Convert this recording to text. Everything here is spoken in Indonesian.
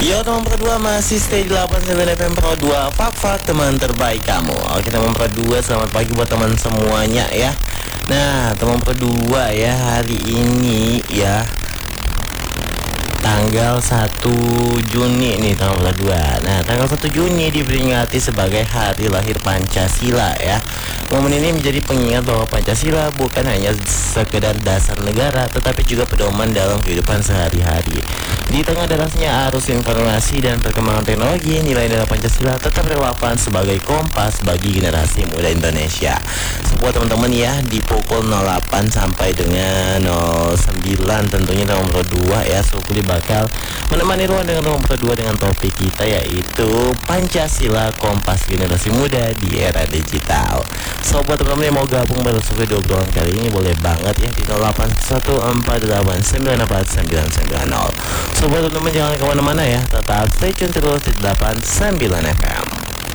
Yo teman Pro 2, masih stay di 89 FM Pro 2, Fak teman terbaik kamu. Oke teman Pro 2, selamat pagi buat teman semuanya ya. Nah teman Pro 2 ya, hari ini ya tanggal 1 Juni nih teman Pro 2. Nah tanggal 1 Juni diperingati sebagai hari lahir Pancasila ya. Momen ini menjadi pengingat bahwa Pancasila bukan hanya sekedar dasar negara, tetapi juga pedoman dalam kehidupan sehari-hari. Di tengah derasnya arus informasi dan perkembangan teknologi, nilai-nilai Pancasila tetap relevan sebagai kompas bagi generasi muda Indonesia. Sebuah teman-teman ya, di pukul 08 sampai dengan 09 tentunya nomor 2 ya, Sukuli bakal menemani ruang dengan nomor 2 dengan topik kita, yaitu Pancasila Kompas Generasi Muda di Era Digital. So buat teman-teman yang mau gabung baru Sukuli di obrolan kali ini, boleh banget ya di 0814894990. So buat teman-teman jangan kemana-mana ya, tetap stay tune terus di 89 FM.